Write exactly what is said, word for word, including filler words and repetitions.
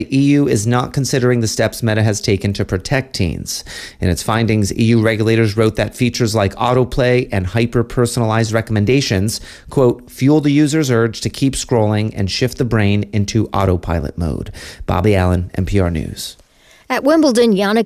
The E U is not considering the steps Meta has taken to protect teens. In its findings, E U regulators wrote that features like autoplay and hyper-personalized recommendations, quote, fuel the user's urge to keep scrolling and shift the brain into autopilot mode. Bobby Allen, N P R News. At Wimbledon, Yannick